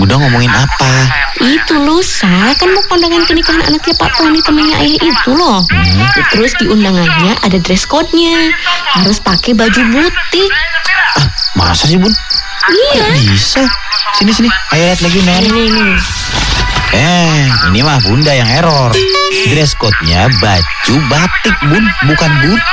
Bunda ngomongin apa? Itu lusa, kan mau kondangan pernikahan anaknya Pak Tony temennya ayah itu loh. Terus di undangannya ada dress code-nya. Harus pakai baju butik. Masa sih, Bun? Iya. Bisa. Sini. Ayo lihat lagi undangannya. Ini. Ini mah Bunda yang error. Dress code-nya baju batik, Bun, bukan butik.